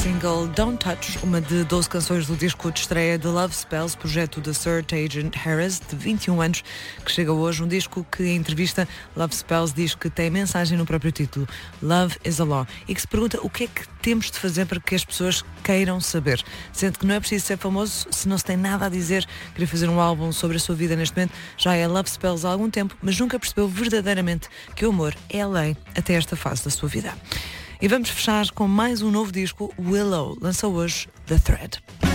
single Don't Touch, uma de 12 canções do disco de estreia de Love Spells, projeto de Sir Tejan Harris, de 21 anos, que chega hoje. Um disco que, em entrevista, Love Spells diz que tem mensagem no próprio título, Love is a Law, e que se pergunta o que é que temos de fazer para que as pessoas queiram saber. Sendo que não é preciso ser famoso se não se tem nada a dizer. Queria fazer um álbum sobre a sua vida neste momento. Já é Love Spells há algum tempo, mas nunca percebeu verdadeiramente que o amor é a lei até esta fase da sua vida. E vamos fechar com mais um novo disco. Willow lança hoje The Thread.